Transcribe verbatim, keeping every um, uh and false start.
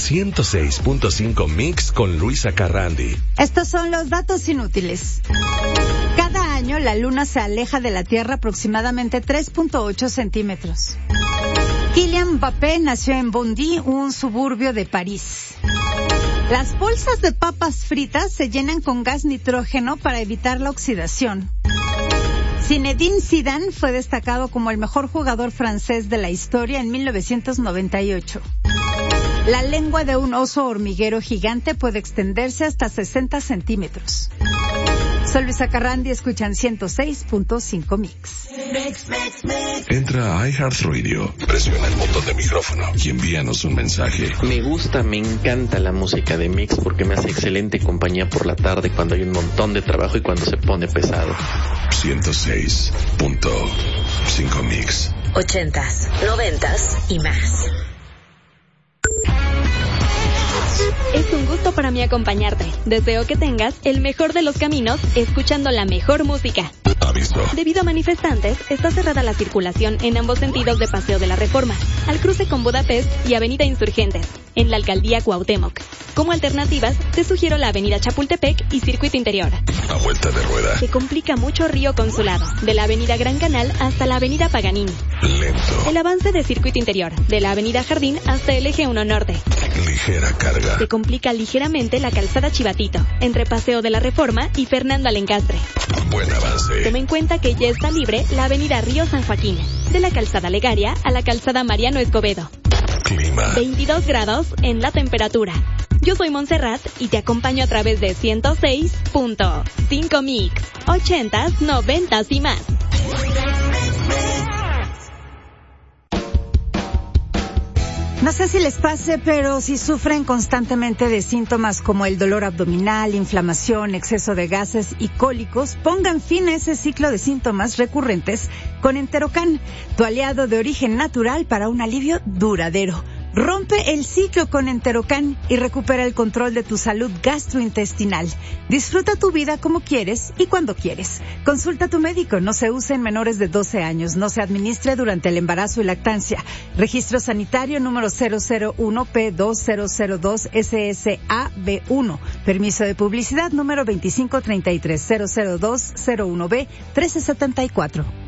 ciento seis punto cinco Mix con Luisa Carrandi. Estos son los datos inútiles. Cada año la luna se aleja de la Tierra aproximadamente tres punto ocho centímetros. Kylian Mbappé nació en Bondy, un suburbio de París. Las bolsas de papas fritas se llenan con gas nitrógeno para evitar la oxidación. Zinedine Zidane fue destacado como el mejor jugador francés de la historia en mil novecientos noventa y ocho. La lengua de un oso hormiguero gigante puede extenderse hasta sesenta centímetros. Soy Luisa Carrandi, escuchan ciento seis punto cinco Mix. Mix, mix, mix. Entra a iHeartRadio, presiona el botón de micrófono y envíanos un mensaje. Me gusta, me encanta la música de Mix porque me hace excelente compañía por la tarde cuando hay un montón de trabajo y cuando se pone pesado. ciento seis punto cinco Mix. Ochentas, noventas y más. Es un gusto para mí acompañarte. Deseo que tengas el mejor de los caminos escuchando la mejor música. Aviso. Debido a manifestantes, está cerrada la circulación en ambos sentidos de Paseo de la Reforma, al cruce con Budapest y Avenida Insurgentes, en la Alcaldía Cuauhtémoc. Como alternativas, te sugiero la Avenida Chapultepec y Circuito Interior. A vuelta de rueda. Se complica mucho Río Consulado, de la Avenida Gran Canal hasta la Avenida Paganini. Lento. El avance de Circuito Interior, de la Avenida Jardín hasta el Eje uno Norte. Ligera carga. Se complica ligeramente la calzada Chivatito, entre Paseo de la Reforma y Fernando Alencastre. Buen avance. Toma en cuenta que ya está libre la Avenida Río San Joaquín, de la calzada Legaria a la calzada Mariano Escobedo. Clima. veintidós grados en la temperatura. Yo soy Montserrat y te acompaño a través de ciento seis punto cinco Mix. Ochentas, noventas y más. No sé si les pase, pero si sufren constantemente de síntomas como el dolor abdominal, inflamación, exceso de gases y cólicos, pongan fin a ese ciclo de síntomas recurrentes con Enterocan, tu aliado de origen natural para un alivio duradero. Rompe el ciclo con Enterocan y recupera el control de tu salud gastrointestinal. Disfruta tu vida como quieres y cuando quieres. Consulta a tu médico. No se usa en menores de doce años. No se administre durante el embarazo y lactancia. Registro sanitario número cero cero uno P dos cero cero dos S S A B uno. Permiso de publicidad número veinticinco treinta y tres cero cero dos cero uno B trece setenta y cuatro.